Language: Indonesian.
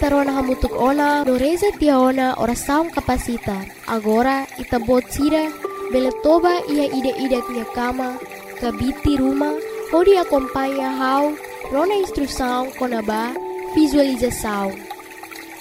itarona hamutuk ona no reza tiaona ora saung kapasita. Agora itabot sira bele toba ia ide-ide nya kama kabiti rumah pode acompanha how rona instrução konaba visualização.